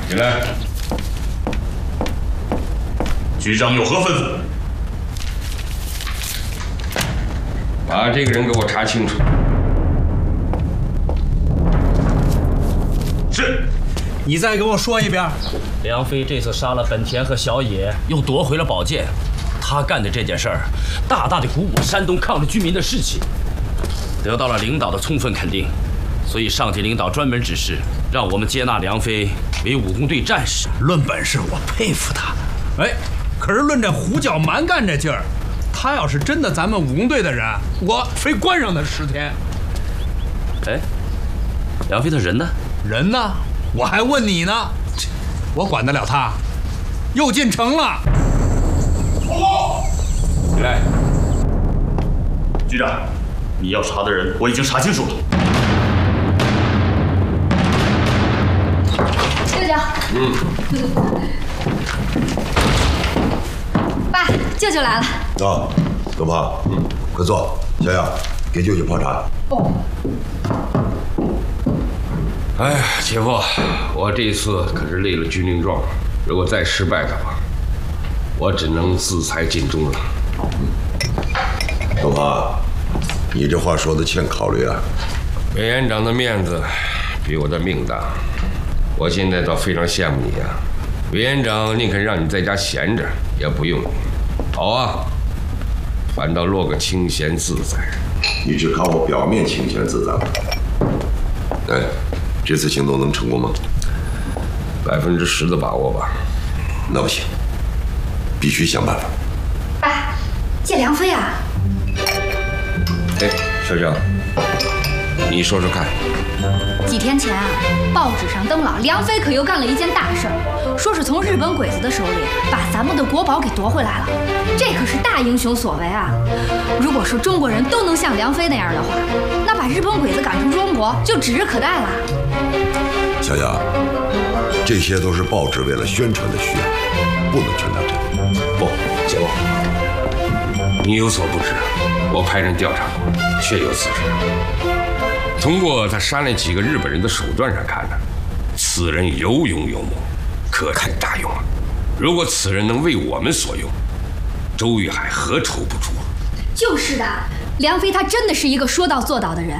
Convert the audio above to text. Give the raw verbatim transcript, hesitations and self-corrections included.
起来。 局长有何吩咐？ 把这个人给我查清楚。 是。 你再给我说一遍。 梁飞这次杀了本田和小野，又夺回了宝剑，他干的这件事儿，大大的鼓舞山东抗日居民的士气，得到了领导的充分肯定。所以上级领导专门指示，让我们接纳梁飞为武工队战士。 论本事，我佩服他。哎，可是论这胡搅蛮干这劲儿，他要是真的咱们武工队的人，我非关上他十天。 哎，梁飞的人呢？ 人呢？我还问你呢，我管得了他？又进城了。 起来。 局长，你要查的人我已经查清楚了。 舅舅。 嗯。 爸，舅舅来了。 啊，董胖，嗯，快坐。小雅，给舅舅泡茶。 哦。 哎呀，姐夫，我这次可是立了军令状，如果再失败的话，我只能自裁尽忠了。 董胖，你这话说的欠考虑啊。 委员长的面子比我的命大，我现在倒非常羡慕你啊。委员长宁肯让你在家闲着，也不用你。好啊，反倒落个清闲自在。 你只看我表面清闲自在了。哎，这次行动能成功吗？ 百分之十的把握吧。 那不行，必须想办法。 爸，借梁飞啊！ 哎，小小，你说说看。 几天前啊，报纸上登了，梁飞可又干了一件大事儿，说是从日本鬼子的手里把咱们的国宝给夺回来了，这可是大英雄所为啊！如果说中国人都能像梁飞那样的话，那把日本鬼子赶出中国就指日可待了。 小雅，这些都是报纸为了宣传的需要，不能全当真。 不，姐夫，你有所不知，我派人调查过，确有此事。通过他杀那几个日本人的手段上看呢，此人有勇有谋，可堪大用啊！如果此人能为我们所用，周玉海何愁不出？ 就是的，梁飞他真的是一个说到做到的人。